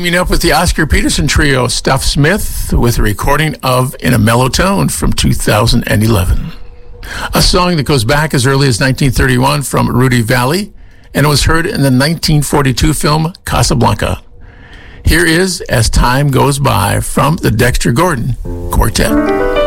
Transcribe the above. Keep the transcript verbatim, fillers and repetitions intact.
Teaming up with the Oscar Peterson Trio, Stuff Smith, with a recording of In a Mellow Tone from two thousand eleven. A song that goes back as early as nineteen thirty-one from Rudy Valley, and it was heard in the nineteen forty-two film Casablanca. Here is As Time Goes By from the Dexter Gordon Quartet.